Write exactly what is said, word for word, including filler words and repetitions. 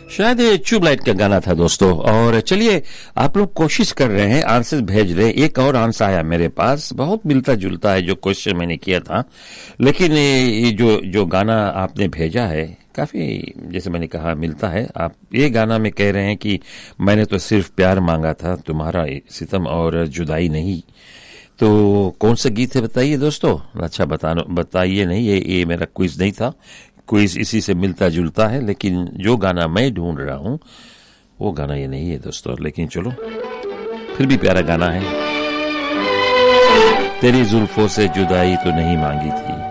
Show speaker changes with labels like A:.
A: शायद ये ट्यूबलाइट का गाना था दोस्तों। और चलिए, आप लोग कोशिश कर रहे हैं, आंसर भेज रहे हैं। एक और आंसर आया मेरे पास, बहुत मिलता जुलता है जो क्वेश्चन मैंने किया था, लेकिन ये जो जो गाना आपने भेजा है काफी, जैसे मैंने कहा, मिलता है। आप ये गाना में कह रहे हैं कि मैंने तो सिर्फ प्यार मांगा था, तुम्हारा सितम और जुदाई नहीं। तो कौन सा गीत है बताइए दोस्तों। अच्छा बता बताइए नहीं, ये ये मेरा क्विज नहीं था। क्विज इसी से मिलता जुलता है, लेकिन जो गाना मैं ढूंढ रहा हूं वो गाना ये नहीं है दोस्तों। लेकिन चलो, फिर भी प्यारा गाना है। तेरी जुल्फों से जुदाई तो नहीं मांगी थी,